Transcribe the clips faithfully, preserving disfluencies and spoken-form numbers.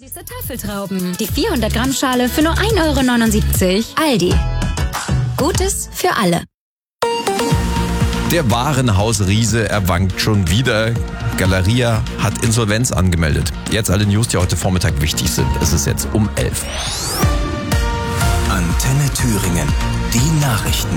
Süße Tafeltrauben. Die vierhundert Gramm Schale für nur ein Euro neunundsiebzig. Aldi. Gutes für alle. Der Warenhausriese erwankt schon wieder. Galeria hat Insolvenz angemeldet. Jetzt alle News, die heute Vormittag wichtig sind. Es ist jetzt um elf. Antenne Thüringen. Die Nachrichten.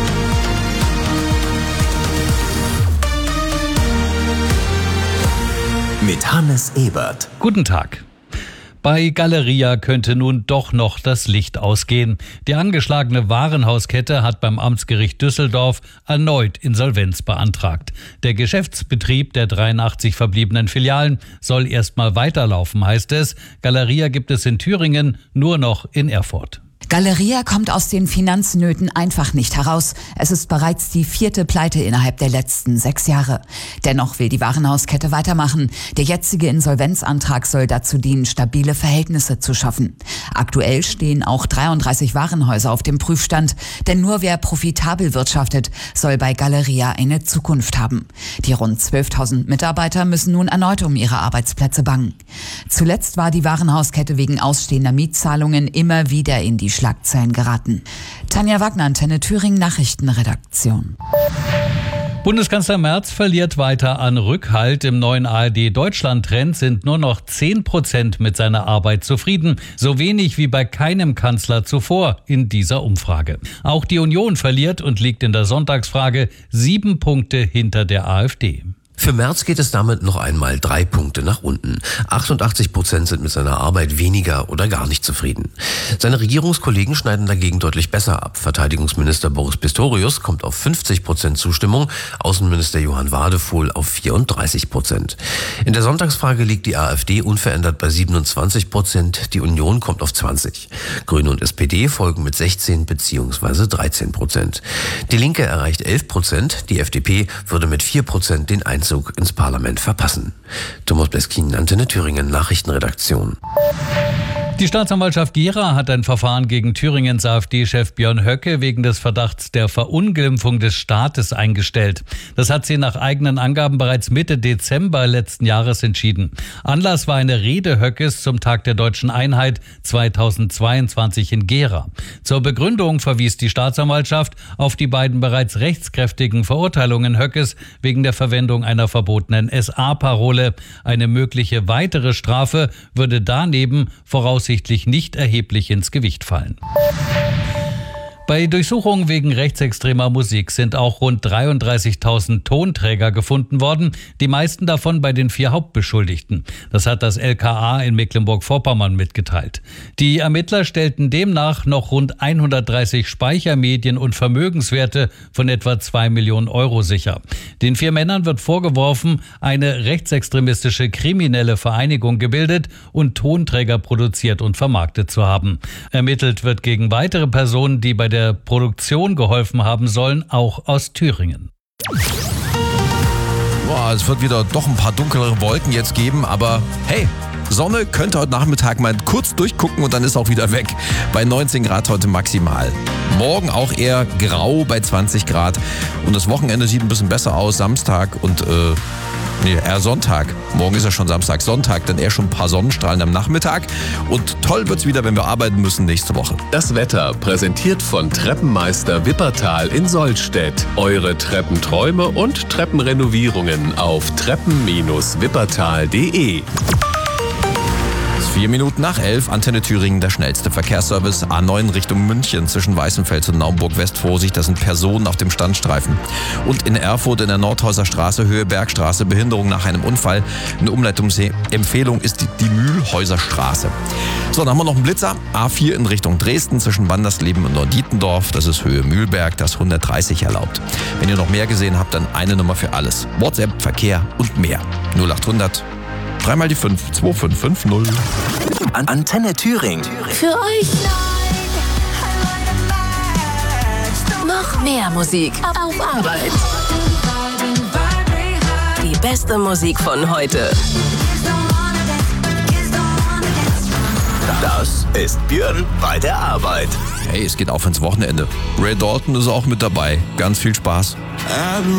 Mit Hannes Ebert. Guten Tag. Bei Galeria könnte nun doch noch das Licht ausgehen. Die angeschlagene Warenhauskette hat beim Amtsgericht Düsseldorf erneut Insolvenz beantragt. Der Geschäftsbetrieb der dreiundachtzig verbliebenen Filialen soll erstmal weiterlaufen, heißt es. Galeria gibt es in Thüringen, nur noch in Erfurt. Galeria kommt aus den Finanznöten einfach nicht heraus. Es ist bereits die vierte Pleite innerhalb der letzten sechs Jahre. Dennoch will die Warenhauskette weitermachen. Der jetzige Insolvenzantrag soll dazu dienen, stabile Verhältnisse zu schaffen. Aktuell stehen auch dreiunddreißig Warenhäuser auf dem Prüfstand. Denn nur wer profitabel wirtschaftet, soll bei Galeria eine Zukunft haben. Die rund zwölftausend Mitarbeiter müssen nun erneut um ihre Arbeitsplätze bangen. Zuletzt war die Warenhauskette wegen ausstehender Mietzahlungen immer wieder in die Schlagzeilen geraten. Tanja Wagner, Antenne Thüringen, Nachrichtenredaktion. Bundeskanzler Merz verliert weiter an Rückhalt. Im neuen A R D-Deutschland-Trend sind nur noch zehn Prozent mit seiner Arbeit zufrieden. So wenig wie bei keinem Kanzler zuvor in dieser Umfrage. Auch die Union verliert und liegt in der Sonntagsfrage sieben Punkte hinter der AfD. Für Merz geht es damit noch einmal drei Punkte nach unten. achtundachtzig Prozent sind mit seiner Arbeit weniger oder gar nicht zufrieden. Seine Regierungskollegen schneiden dagegen deutlich besser ab. Verteidigungsminister Boris Pistorius kommt auf fünfzig Prozent Zustimmung, Außenminister Johann Wadefuhl auf vierunddreißig Prozent. In der Sonntagsfrage liegt die AfD unverändert bei siebenundzwanzig Prozent, die Union kommt auf zwanzig. Grüne und S P D folgen mit sechzehn bzw. dreizehn Prozent. Die Linke erreicht elf Prozent, die F D P würde mit vier Prozent den Einzug ins Parlament verpassen. Thomas Bleskin, Antenne Thüringen, Nachrichtenredaktion. Die Staatsanwaltschaft Gera hat ein Verfahren gegen Thüringens AfD-Chef Björn Höcke wegen des Verdachts der Verunglimpfung des Staates eingestellt. Das hat sie nach eigenen Angaben bereits Mitte Dezember letzten Jahres entschieden. Anlass war eine Rede Höckes zum Tag der Deutschen Einheit zweitausendzweiundzwanzig in Gera. Zur Begründung verwies die Staatsanwaltschaft auf die beiden bereits rechtskräftigen Verurteilungen Höckes wegen der Verwendung einer verbotenen S A-Parole. Eine mögliche weitere Strafe würde daneben voraussichtlich nicht erheblich ins Gewicht fallen. Bei Durchsuchungen wegen rechtsextremer Musik sind auch rund dreiunddreißigtausend Tonträger gefunden worden, die meisten davon bei den vier Hauptbeschuldigten. Das hat das L K A in Mecklenburg-Vorpommern mitgeteilt. Die Ermittler stellten demnach noch rund hundertdreißig Speichermedien und Vermögenswerte von etwa zwei Millionen Euro sicher. Den vier Männern wird vorgeworfen, eine rechtsextremistische kriminelle Vereinigung gebildet und Tonträger produziert und vermarktet zu haben. Ermittelt wird gegen weitere Personen, die bei der der Produktion geholfen haben sollen, auch aus Thüringen. Boah, es wird wieder doch ein paar dunklere Wolken jetzt geben, aber hey, Sonne könnte heute Nachmittag mal kurz durchgucken und dann ist auch wieder weg. Bei neunzehn Grad heute maximal. Morgen auch eher grau bei zwanzig Grad und das Wochenende sieht ein bisschen besser aus, Samstag und äh, nee, eher Sonntag. Morgen ist ja schon Samstag, Sonntag, dann eher schon ein paar Sonnenstrahlen am Nachmittag und toll wird's wieder, wenn wir arbeiten müssen nächste Woche. Das Wetter präsentiert von Treppenmeister Wippertal in Sollstedt. Eure Treppenträume und Treppenrenovierungen auf treppen Bindestrich wippertal punkt de. Vier Minuten nach elf, Antenne Thüringen, der schnellste Verkehrsservice. A neun Richtung München zwischen Weißenfels und Naumburg-West. Vorsicht, das sind Personen auf dem Standstreifen. Und in Erfurt in der Nordhäuser Straße, Höhe Bergstraße, Behinderung nach einem Unfall. Eine Umleitungsempfehlung ist die, die Mühlhäuser Straße. So, dann haben wir noch einen Blitzer. A vier in Richtung Dresden zwischen Wandersleben und Norddietendorf. Das ist Höhe Mühlberg, das hundertdreißig erlaubt. Wenn ihr noch mehr gesehen habt, dann eine Nummer für alles. WhatsApp, Verkehr und mehr. null achthundert dreimal die fünf zwei fünf fünf null. Antenne Thüringen. Für euch noch mehr Musik auf Arbeit. Die beste Musik von heute. Das ist Björn bei der Arbeit. Hey, es geht auf ins Wochenende. Ray Dalton ist auch mit dabei. Ganz viel Spaß.